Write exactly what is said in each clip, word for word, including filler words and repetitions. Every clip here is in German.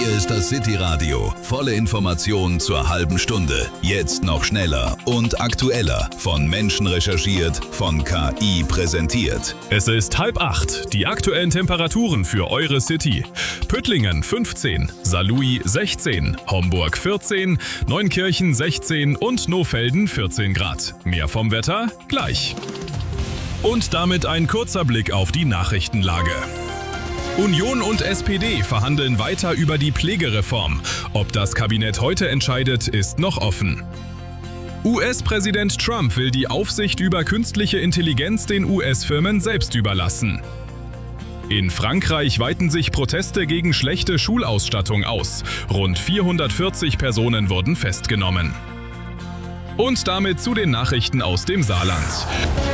Hier ist das City Radio. Volle Informationen zur halben Stunde. Jetzt noch schneller und aktueller. Von Menschen recherchiert, von K I präsentiert. Es ist halb acht. Die aktuellen Temperaturen für eure City. Püttlingen fünfzehn, Saarlouis sechzehn, Homburg vierzehn, Neunkirchen sechzehn und Nohfelden vierzehn Grad. Mehr vom Wetter gleich. Und damit ein kurzer Blick auf die Nachrichtenlage. Union und S P D verhandeln weiter über die Pflegereform. Ob das Kabinett heute entscheidet, ist noch offen. U S-Präsident Trump will die Aufsicht über künstliche Intelligenz den U S-Firmen selbst überlassen. In Frankreich weiten sich Proteste gegen schlechte Schulausstattung aus. Rund vierhundertvierzig Personen wurden festgenommen. Und damit zu den Nachrichten aus dem Saarland.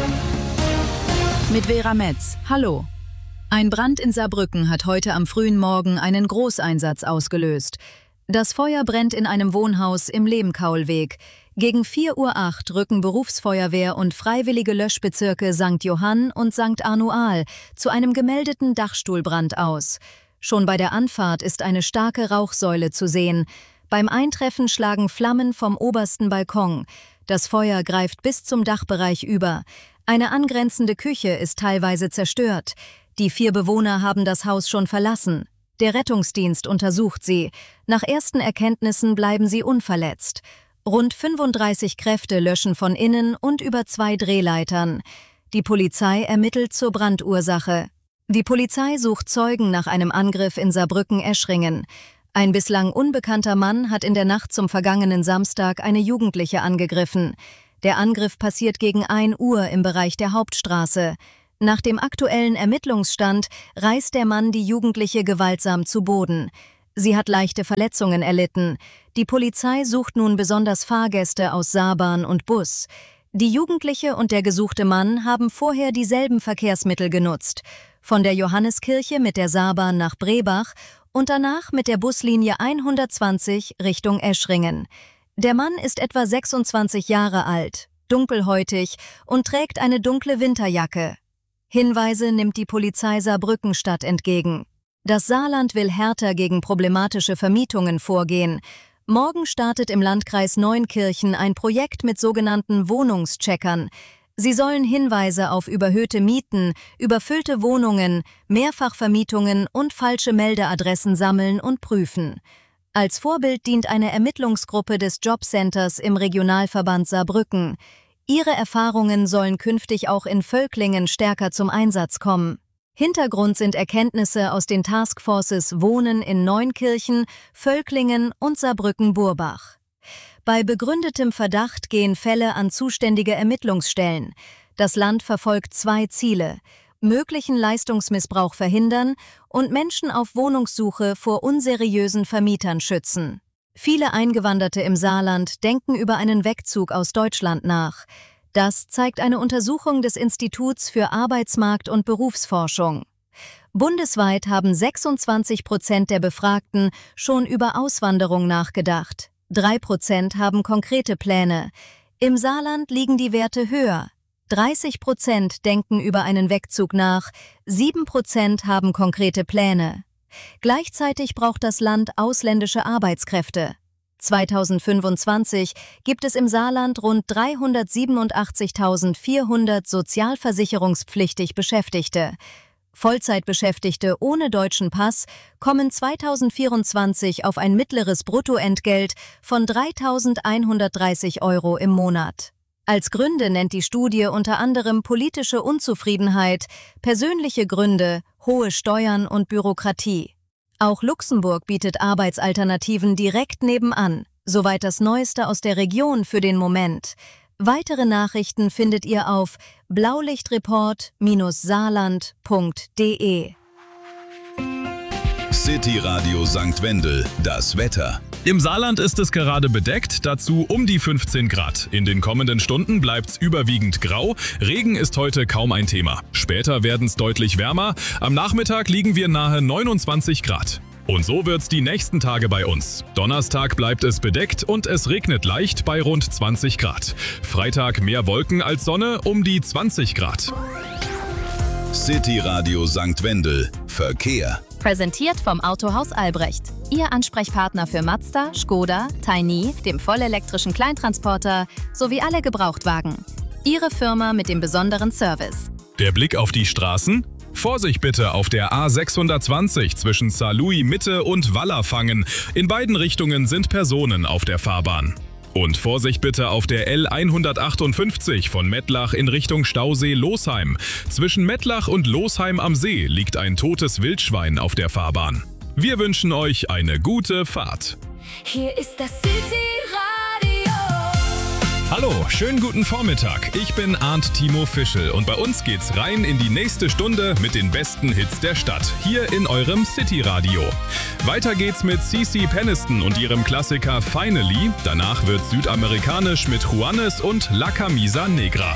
Mit Vera Metz. Hallo. Ein Brand in Saarbrücken hat heute am frühen Morgen einen Großeinsatz ausgelöst. Das Feuer brennt in einem Wohnhaus im Lehmkaulweg. Gegen vier Uhr acht rücken Berufsfeuerwehr und freiwillige Löschbezirke Sankt Johann und Sankt Arnoal zu einem gemeldeten Dachstuhlbrand aus. Schon bei der Anfahrt ist eine starke Rauchsäule zu sehen. Beim Eintreffen schlagen Flammen vom obersten Balkon. Das Feuer greift bis zum Dachbereich über. Eine angrenzende Küche ist teilweise zerstört. Die vier Bewohner haben das Haus schon verlassen. Der Rettungsdienst untersucht sie. Nach ersten Erkenntnissen bleiben sie unverletzt. Rund fünfunddreißig Kräfte löschen von innen und über zwei Drehleitern. Die Polizei ermittelt zur Brandursache. Die Polizei sucht Zeugen nach einem Angriff in Saarbrücken-Eschringen. Ein bislang unbekannter Mann hat in der Nacht zum vergangenen Samstag eine Jugendliche angegriffen. Der Angriff passiert gegen ein Uhr im Bereich der Hauptstraße. Nach dem aktuellen Ermittlungsstand reißt der Mann die Jugendliche gewaltsam zu Boden. Sie hat leichte Verletzungen erlitten. Die Polizei sucht nun besonders Fahrgäste aus Saarbahn und Bus. Die Jugendliche und der gesuchte Mann haben vorher dieselben Verkehrsmittel genutzt. Von der Johanneskirche mit der Saarbahn nach Brebach und danach mit der Buslinie hundertzwanzig Richtung Eschringen. Der Mann ist etwa sechsundzwanzig Jahre alt, dunkelhäutig und trägt eine dunkle Winterjacke. Hinweise nimmt die Polizei Saarbrückenstadt entgegen. Das Saarland will härter gegen problematische Vermietungen vorgehen. Morgen startet im Landkreis Neunkirchen ein Projekt mit sogenannten Wohnungscheckern. Sie sollen Hinweise auf überhöhte Mieten, überfüllte Wohnungen, Mehrfachvermietungen und falsche Meldeadressen sammeln und prüfen. Als Vorbild dient eine Ermittlungsgruppe des Jobcenters im Regionalverband Saarbrücken. Ihre Erfahrungen sollen künftig auch in Völklingen stärker zum Einsatz kommen. Hintergrund sind Erkenntnisse aus den Taskforces Wohnen in Neunkirchen, Völklingen und Saarbrücken-Burbach. Bei begründetem Verdacht gehen Fälle an zuständige Ermittlungsstellen. Das Land verfolgt zwei Ziele: möglichen Leistungsmissbrauch verhindern und Menschen auf Wohnungssuche vor unseriösen Vermietern schützen. Viele Eingewanderte im Saarland denken über einen Wegzug aus Deutschland nach. Das zeigt eine Untersuchung des Instituts für Arbeitsmarkt- und Berufsforschung. Bundesweit haben sechsundzwanzig Prozent der Befragten schon über Auswanderung nachgedacht. Drei Prozent haben konkrete Pläne. Im Saarland liegen die Werte höher. dreißig Prozent denken über einen Wegzug nach, sieben Prozent haben konkrete Pläne. Gleichzeitig braucht das Land ausländische Arbeitskräfte. zweitausendfünfundzwanzig gibt es im Saarland rund dreihundertsiebenundachtzigtausendvierhundert sozialversicherungspflichtig Beschäftigte. Vollzeitbeschäftigte ohne deutschen Pass kommen zweitausendvierundzwanzig auf ein mittleres Bruttoentgelt von dreitausendeinhundertdreißig Euro im Monat. Als Gründe nennt die Studie unter anderem politische Unzufriedenheit, persönliche Gründe, hohe Steuern und Bürokratie. Auch Luxemburg bietet Arbeitsalternativen direkt nebenan, soweit das Neueste aus der Region für den Moment. Weitere Nachrichten findet ihr auf blaulichtreport Saarland punkt de. City Radio Sankt Wendel, das Wetter. Im Saarland ist es gerade bedeckt, dazu um die fünfzehn Grad. In den kommenden Stunden bleibt's überwiegend grau. Regen ist heute kaum ein Thema. Später werden's deutlich wärmer. Am Nachmittag liegen wir nahe neunundzwanzig Grad. Und so wird's die nächsten Tage bei uns. Donnerstag bleibt es bedeckt und es regnet leicht bei rund zwanzig Grad. Freitag mehr Wolken als Sonne, um die zwanzig Grad. City Radio Sankt Wendel, Verkehr. Präsentiert vom Autohaus Albrecht. Ihr Ansprechpartner für Mazda, Škoda, Tiny, dem vollelektrischen Kleintransporter sowie alle Gebrauchtwagen. Ihre Firma mit dem besonderen Service. Der Blick auf die Straßen? Vorsicht bitte auf der A sechshundertzwanzig zwischen Saarlouis Mitte und Wallerfangen. In beiden Richtungen sind Personen auf der Fahrbahn. Und Vorsicht bitte auf der L hundertachtundfünfzig von Mettlach in Richtung Stausee Losheim. Zwischen Mettlach und Losheim am See liegt ein totes Wildschwein auf der Fahrbahn. Wir wünschen euch eine gute Fahrt. Hier ist das City Radio. Hallo, schönen guten Vormittag. Ich bin Arndt Timo Fischel und bei uns geht's rein in die nächste Stunde mit den besten Hits der Stadt, hier in eurem City Radio. Weiter geht's mit CeCe Peniston und ihrem Klassiker Finally. Danach wird südamerikanisch mit Juanes und La Camisa Negra.